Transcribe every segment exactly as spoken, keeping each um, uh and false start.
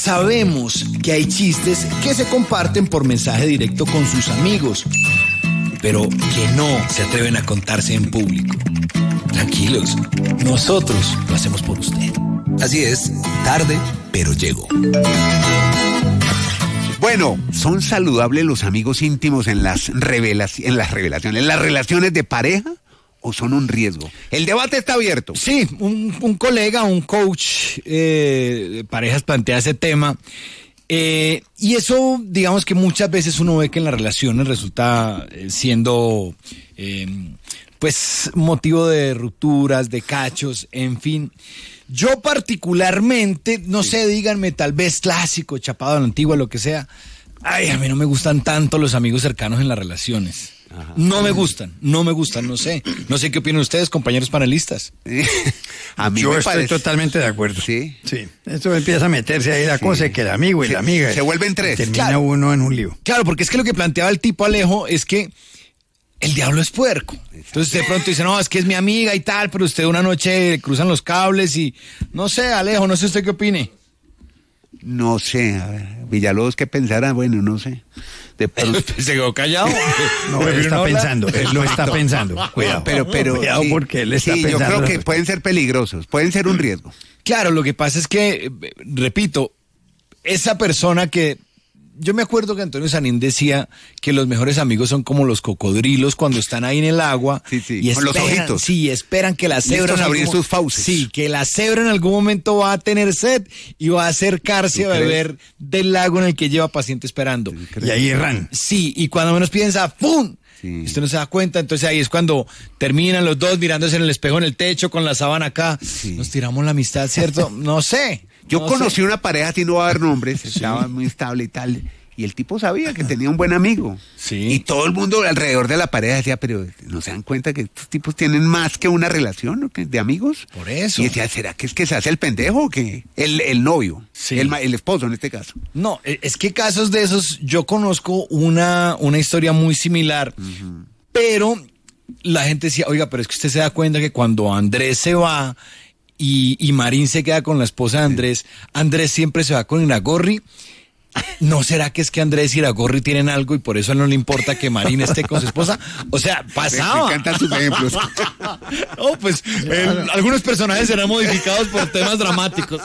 Sabemos que hay chistes que se comparten por mensaje directo con sus amigos, pero que no se atreven a contarse en público. Tranquilos, nosotros lo hacemos por usted. Así es, tarde, pero llego. Bueno, ¿son saludables los amigos íntimos en las, revelac- en las revelaciones, en las relaciones de pareja? ¿O son un riesgo? El debate está abierto. Sí, un, un colega, un coach eh, de parejas plantea ese tema. Eh, y eso, digamos que muchas veces uno ve que en las relaciones resulta eh, siendo, eh, pues, motivo de rupturas, de cachos, en fin. Yo particularmente, no sí. sé, díganme, tal vez clásico, chapado a la antigua, lo que sea. Ay, a mí no me gustan tanto los amigos cercanos en las relaciones. Ajá. No me gustan, no me gustan, no sé. No sé qué opinan ustedes, compañeros panelistas. A mí Yo me estoy parece... totalmente de acuerdo. Sí. Sí. Esto empieza a meterse ahí la sí. cosa que el amigo y se, la amiga. Se vuelven tres. Termina claro. uno en un lío. Claro, porque es que lo que planteaba el tipo Alejo es que el diablo es puerco. Entonces de pronto dice, no, es que es mi amiga y tal, pero usted una noche cruzan los cables y no sé, Alejo, no sé usted qué opine. No sé, a ver, Villalobos, ¿qué pensará? Bueno, no sé. De pronto... ¿Se quedó callado? No, él está pensando, él lo está pensando. Cuidado, pero, pero, cuidado sí, porque él está sí, pensando. yo creo que pueden ser peligrosos, pueden ser un riesgo. Claro, lo que pasa es que, repito, esa persona que... Yo me acuerdo que Antonio Sanín decía que los mejores amigos son como los cocodrilos cuando están ahí en el agua. Sí, sí, y con esperan, los ojitos. Sí, esperan que la cebra... Listos a abrir sus fauces. Sí, que la cebra en algún momento va a tener sed y va a acercarse a beber del lago en el que lleva paciente esperando. Y ahí erran. Sí, y cuando menos piensa, ¡pum! Sí. Usted no se da cuenta, entonces ahí es cuando terminan los dos mirándose en el espejo en el techo con la sábana acá. Sí. Nos tiramos la amistad, ¿cierto? No sé. Yo no conocí sé. una pareja, así no va a dar nombres, sí. estaba muy estable y tal, y el tipo sabía que tenía un buen amigo. Sí. Y todo el mundo alrededor de la pareja decía, pero ¿no se dan cuenta que estos tipos tienen más que una relación, ¿no? de amigos? Por eso. Y decía, ¿será que es que se hace el pendejo o qué? El, el novio, sí. el, el esposo en este caso. No, es que casos de esos, yo conozco una, una historia muy similar, uh-huh. pero la gente decía, oiga, pero es que usted se da cuenta que cuando Andrés se va y, y Marín se queda con la esposa de Andrés, Andrés siempre se va con Iragorri. ¿No será que es que Andrés y Iragorri tienen algo y por eso no le importa que Marín esté con su esposa? O sea, pasaba. Me encantan sus ejemplos. No, pues eh, algunos personajes serán modificados por temas dramáticos.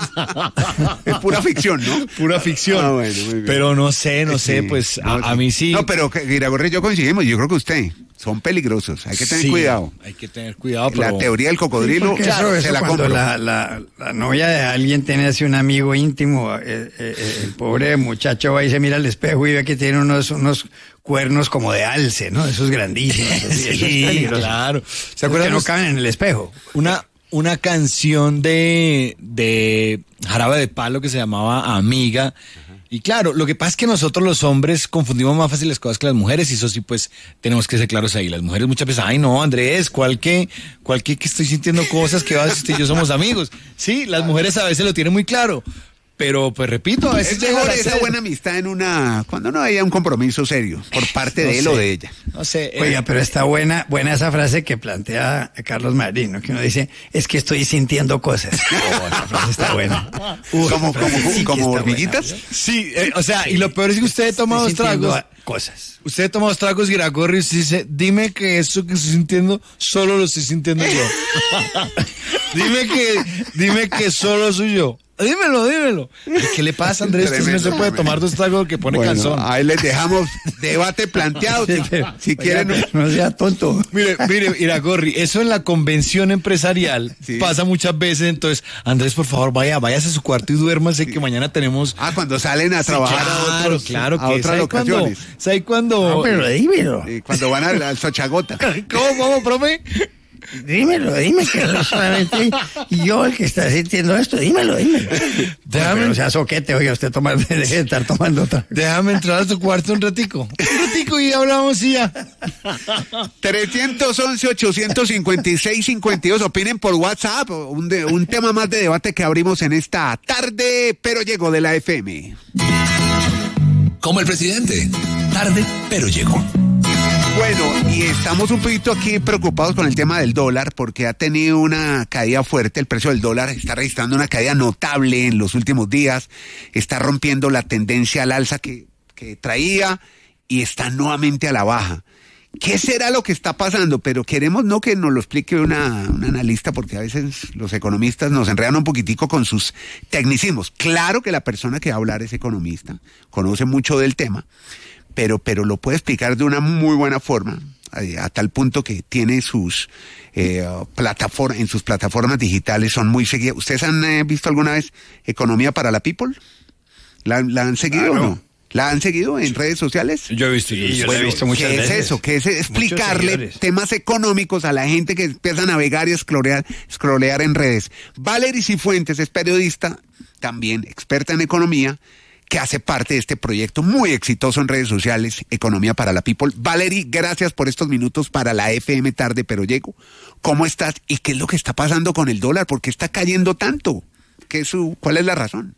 Es pura ficción, ¿no? Pura ficción. Ah, bueno, muy bien. Pero no sé, no sé, sí, pues a, no, a mí sí. No, pero Iragorri y yo coincidimos, yo creo que usted. Son peligrosos, hay que tener sí, cuidado. Hay que tener cuidado. La pero... teoría del cocodrilo, sí, claro, eso, se la cuando compro. La, la, la novia de alguien tiene así un amigo íntimo, eh, eh, el pobre muchacho va y se mira al espejo y ve que tiene unos, unos cuernos como de alce, ¿no? Esos grandísimos. Así, sí, eso es claro. ¿Se acuerdan que no caben en el espejo? Una, una canción de, de Jarabe de Palo que se llamaba Amiga. Y claro, lo que pasa es que nosotros los hombres confundimos más fácil las cosas que las mujeres y eso sí, pues, tenemos que ser claros ahí. Las mujeres muchas veces, ay no, Andrés, ¿cuál que, cuál que, que estoy sintiendo cosas que vas usted y yo somos amigos? Sí, las mujeres a veces lo tienen muy claro. Pero, pues repito, a veces es mejor esa buena amistad en una, cuando no haya un compromiso serio por parte de no él sé, o de ella. No sé. Oiga, eh, pero está buena, buena esa frase que plantea Carlos Marín, ¿no? Que uno dice, es que estoy sintiendo cosas. Oh, esa frase está buena. Uf, ¿Como, como, sí como hormiguitas? Buena, sí, eh, o sea, y lo peor es que usted toma dos tragos. Cosas. Usted toma dos tragos y Iragorri y dice, dime que eso que estoy sintiendo, solo lo estoy sintiendo yo. dime que, dime que solo soy yo. Dímelo, dímelo. ¿Qué le pasa, Andrés? Tremendo, que si no se puede tomar dos tragos que pone bueno, calzón. Ahí les dejamos debate planteado. Si, si quieren. Oiga, no sea tonto. Mire, mire, Iragorri, eso en la convención empresarial sí. pasa muchas veces. Entonces, Andrés, por favor, vaya, váyase a su cuarto y duérmase, sí. que mañana tenemos. Ah, cuando salen a trabajar sí, claro, a, otros, claro, a otras locaciones. ¿Sabes cuándo? No, pero dímelo. Eh, cuando van al, al Xochagota. ¿Cómo, cómo, profe? Dímelo, dime que no solamente yo el que está sintiendo esto, dímelo, dímelo. Déjame, o sea, soquete, oiga, usted tomar, deje de estar tomando otra. Déjame entrar a tu cuarto un ratico. Un ratico y hablamos y ya. tres once, ochocientos cincuenta y seis, cincuenta y dos, opinen por WhatsApp, un, de, un tema más de debate que abrimos en esta tarde, pero llegó de la F M. Como el presidente, tarde, pero llegó. Bueno, y estamos un poquito aquí preocupados con el tema del dólar porque ha tenido una caída fuerte. El precio del dólar está registrando una caída notable en los últimos días. Está rompiendo la tendencia al alza que, que traía y está nuevamente a la baja. ¿Qué será lo que está pasando? Pero queremos no que nos lo explique una, una analista, porque a veces los economistas nos enredan un poquitico con sus tecnicismos. Claro que la persona que va a hablar es economista, conoce mucho del tema, pero, pero lo puede explicar de una muy buena forma, a, a tal punto que tiene sus eh, plataformas, en sus plataformas digitales son muy seguidas. ¿Ustedes han eh, visto alguna vez Economía para la People? ¿La, la han seguido Claro. o no? ¿La han seguido en redes sociales? Yo he visto, yo he Sí, visto. yo la he visto muchas ¿Qué veces. es eso? ¿Qué es explicarle seguidores. temas económicos a la gente que empieza a navegar y a scrollear, scrollear en redes? Valery Cifuentes es periodista, también experta en economía, que hace parte de este proyecto muy exitoso en redes sociales, Economía para la People. Valery, gracias por estos minutos para la F M Tarde, pero llego. ¿Cómo estás? ¿Y qué es lo que está pasando con el dólar? ¿Por qué está cayendo tanto? ¿Qué es su, ¿Cuál es la razón?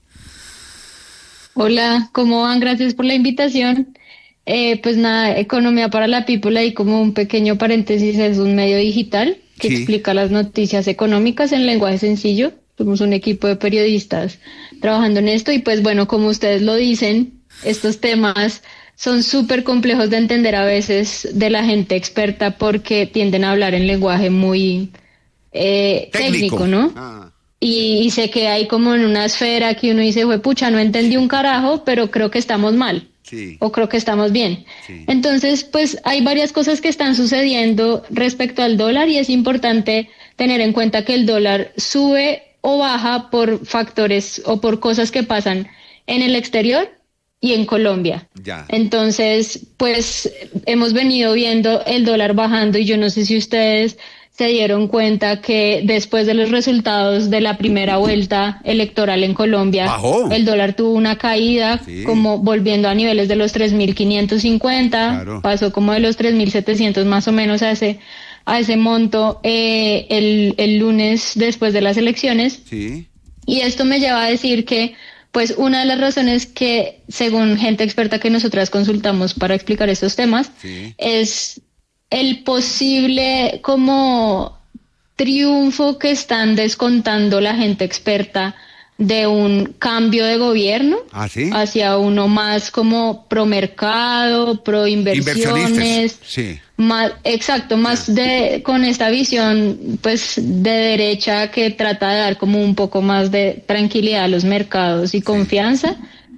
Hola, ¿cómo van? Gracias por la invitación. Eh, pues nada, Economía para la People, ahí como un pequeño paréntesis, es un medio digital que Sí. explica las noticias económicas en lenguaje sencillo. Somos un equipo de periodistas trabajando en esto y pues bueno, como ustedes lo dicen, estos temas son súper complejos de entender a veces de la gente experta porque tienden a hablar en lenguaje muy eh, técnico, ¿no? Ah. Y, y se queda ahí como en una esfera que uno dice, fue pucha, no entendí un carajo, pero creo que estamos mal. Sí. O creo que estamos bien. Sí. Entonces, pues hay varias cosas que están sucediendo respecto al dólar y es importante tener en cuenta que el dólar sube o baja por factores o por cosas que pasan en el exterior y en Colombia. Ya. Entonces, pues hemos venido viendo el dólar bajando y yo no sé si ustedes se dieron cuenta que después de los resultados de la primera vuelta electoral en Colombia, Bajó. el dólar tuvo una caída, Sí. como volviendo a niveles de los tres mil quinientos cincuenta, Claro. pasó como de los tres mil setecientos más o menos a ese a ese monto eh, el, el lunes después de las elecciones. Sí. Y esto me lleva a decir que, pues, una de las razones que, según gente experta que nosotras consultamos para explicar estos temas, Sí. es el posible como triunfo que están descontando la gente experta de un cambio de gobierno ¿Ah, sí? hacia uno más como pro mercado, pro inversiones, Inversionistas. Sí. más, exacto, más de con esta visión pues de derecha que trata de dar como un poco más de tranquilidad a los mercados y confianza.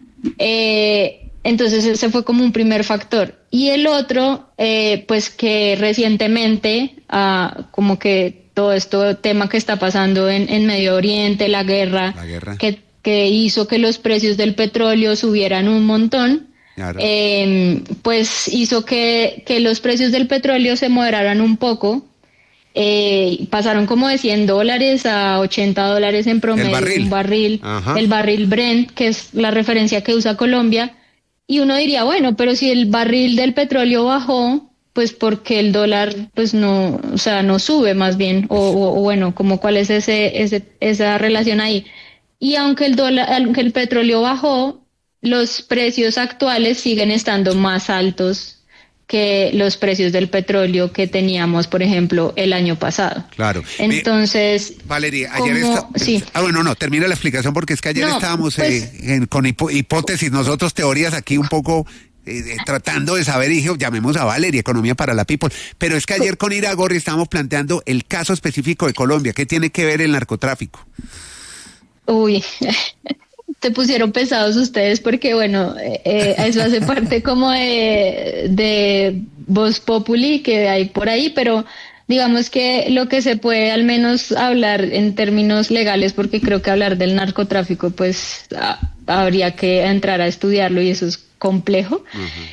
Eh, entonces ese fue como un primer factor. Y el otro, eh, pues que recientemente, ah, como que todo esto tema que está pasando en, en Medio Oriente, la guerra, La guerra. Que, que hizo que los precios del petróleo subieran un montón. Claro. Eh, pues hizo que, que los precios del petróleo se moderaran un poco, eh, pasaron como de cien dólares a ochenta dólares en promedio, barril. un barril, Ajá. el barril Brent, que es la referencia que usa Colombia, y uno diría, bueno, pero si el barril del petróleo bajó, pues porque el dólar pues no, o sea, no sube más bien, o, o, o bueno, como cuál es ese, ese, esa relación ahí. Y aunque el dólar, aunque el petróleo bajó, los precios actuales siguen estando más altos que los precios del petróleo que teníamos, por ejemplo, el año pasado. Claro. Entonces, Valeria, ayer ¿cómo? está... Sí. Ah, bueno, no, termina la explicación porque es que ayer No, estábamos pues- eh, en- con hipo- hipótesis, nosotros teorías aquí un poco eh, eh, tratando de saber y dije, llamemos a Valeria, Economía para la People. Pero es que ayer con Iragorri estábamos planteando el caso específico de Colombia. ¿Qué tiene que ver el narcotráfico? Uy, te pusieron pesados ustedes porque, bueno, eh, eh, eso hace parte como de, de Voz Populi que hay por ahí, pero digamos que lo que se puede al menos hablar en términos legales, porque creo que hablar del narcotráfico, pues a- habría que entrar a estudiarlo y eso es complejo.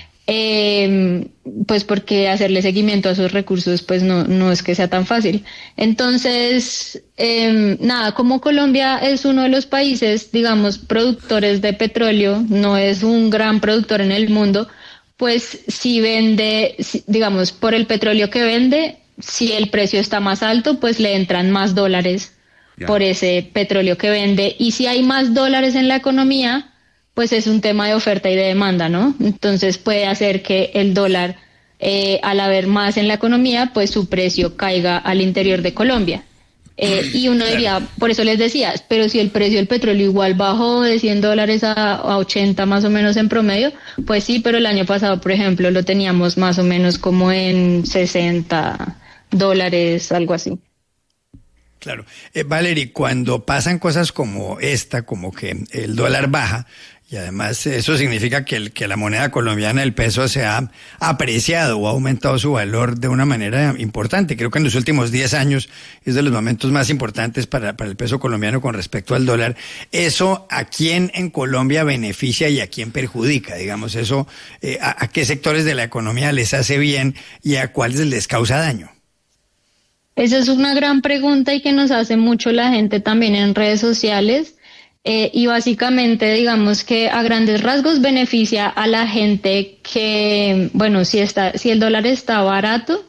Eh, pues porque hacerle seguimiento a esos recursos pues no, no es que sea tan fácil. Entonces, eh, nada, como Colombia es uno de los países, digamos, productores de petróleo, no es un gran productor en el mundo, pues si vende, si- digamos, por el petróleo que vende, si el precio está más alto, pues le entran más dólares Ya. por ese petróleo que vende. Y si hay más dólares en la economía, pues es un tema de oferta y de demanda, ¿no? Entonces puede hacer que el dólar eh, al haber más en la economía, pues su precio caiga al interior de Colombia. Eh, y uno diría, por eso les decía, pero si el precio del petróleo igual bajó de cien dólares a, a ochenta más o menos en promedio, pues sí, pero el año pasado, por ejemplo, lo teníamos más o menos como en sesenta dólares, algo así. Claro. Eh, Valerie, cuando pasan cosas como esta, como que el dólar baja, y además eso significa que, el, que la moneda colombiana, el peso, se ha apreciado o ha aumentado su valor de una manera importante. Creo que en los últimos diez años es de los momentos más importantes para, para el peso colombiano con respecto al dólar. ¿Eso a quién en Colombia beneficia y a quién perjudica? Digamos, eso, eh, a, a qué sectores de la economía les hace bien y a cuáles les causa daño. Esa es una gran pregunta y que nos hace mucho la gente también en redes sociales. Eh, y básicamente, digamos que a grandes rasgos beneficia a la gente que, bueno, si está, si el dólar está barato,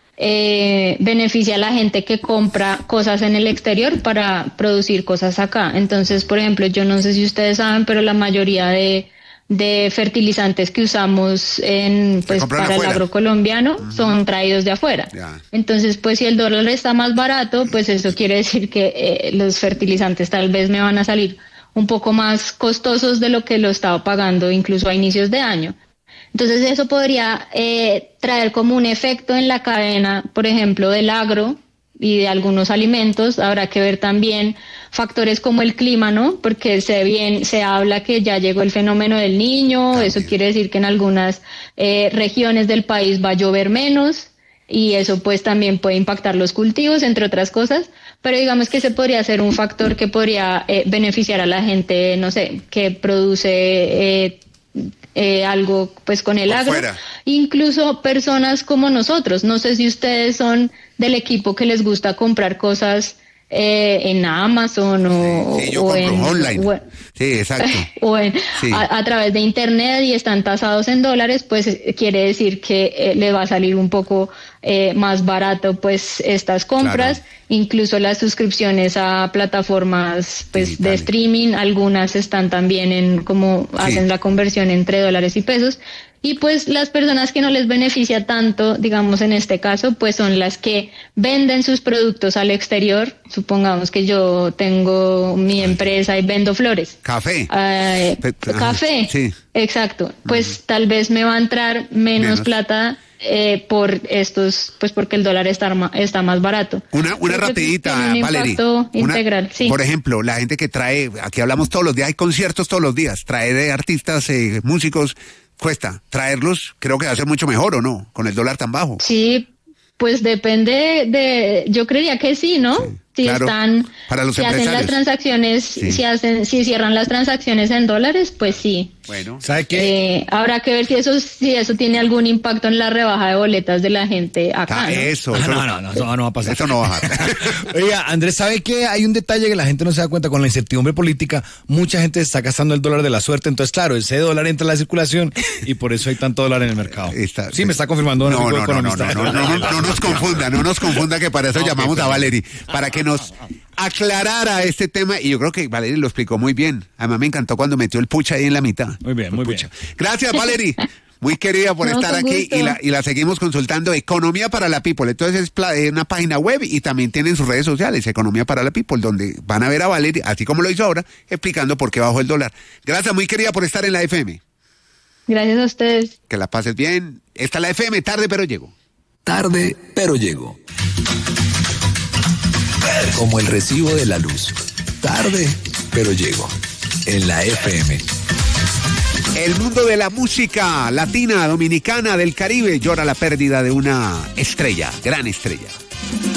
eh, beneficia a la gente que compra cosas en el exterior para producir cosas acá. Entonces, por ejemplo, yo no sé si ustedes saben, pero la mayoría de, de fertilizantes que usamos en, pues, para afuera. El agrocolombiano uh-huh. son traídos de afuera. Yeah. Entonces, pues si el dólar está más barato, pues eso quiere decir que eh, los fertilizantes tal vez me van a salir un poco más costosos de lo que lo estaba pagando incluso a inicios de año. Entonces eso podría eh, traer como un efecto en la cadena, por ejemplo, del agro y de algunos alimentos. Habrá que ver también factores como el clima, ¿no? Porque se bien se habla que ya llegó el fenómeno del Niño, también. Eso quiere decir que en algunas eh, regiones del país va a llover menos y eso pues también puede impactar los cultivos, entre otras cosas, pero digamos que ese podría ser un factor que podría eh, beneficiar a la gente, no sé, que produce eh, eh, algo pues con el agro, fuera. Incluso personas como nosotros. No sé si ustedes son del equipo que les gusta comprar cosas eh, en Amazon o, sí, sí, yo o compro en online. O, sí, exacto. o en, sí. a, a través de internet y están tasados en dólares, pues eh, quiere decir que eh, le va a salir un poco eh, más barato pues estas compras. Claro. Incluso las suscripciones a plataformas pues Digitales. De streaming, algunas están también en cómo sí. hacen la conversión entre dólares y pesos. Y pues las personas que no les beneficia tanto, digamos en este caso, pues son las que venden sus productos al exterior. Supongamos que yo tengo mi empresa y vendo flores. Café. Eh, Pe- café. Sí. Exacto. Pues uh-huh. tal vez me va a entrar menos, menos. plata eh, por estos, pues porque el dólar está, está más barato. Una, una rapidita, un Valerie. Integral, una, sí. Por ejemplo, la gente que trae, aquí hablamos todos los días, hay conciertos todos los días, trae de artistas, eh, músicos. Cuesta traerlos, creo que va a ser mucho mejor, ¿o no? Con el dólar tan bajo. Sí, pues depende de, yo creería que sí, ¿no? Sí, si claro, están, para los si hacen las transacciones, sí. si hacen, si cierran las transacciones en dólares, pues sí. Bueno, ¿sabe qué? Eh, habrá que ver si eso, si eso tiene algún impacto en la rebaja de boletas de la gente acá. Ah, ¿no? Eso, ah, eso no, no, no, eso no va a pasar. Eso no va a bajar. Oiga, Andrés, ¿sabe qué? Hay un detalle que la gente no se da cuenta con la incertidumbre política. Mucha gente está gastando el dólar de la suerte, entonces claro, ese dólar entra a la circulación y por eso hay tanto dólar en el mercado. Está, sí, me está confirmando. No, no, no, no, no, no, no, no, no, no nos confunda, no nos confunda que para eso no, llamamos a Valerie, para que nos aclarara este tema, y yo creo que Valerie lo explicó muy bien. Además me encantó cuando metió el pucha ahí en la mitad. Muy bien, muy pucha. bien. Gracias, Valerie. Muy querida por no, estar aquí y la, y la seguimos consultando. Economía para la People. Entonces es pla- una página web y también tienen sus redes sociales, Economía para la People, donde van a ver a Valerie, así como lo hizo ahora, explicando por qué bajó el dólar. Gracias, muy querida, por estar en la F M. Gracias a ustedes. Que la pases bien. Esta es la F M, tarde pero llego. Tarde pero llego. Como el recibo de la luz. Tarde pero llego. En la F M. El mundo de la música latina, dominicana, del Caribe, llora la pérdida de una estrella, gran estrella.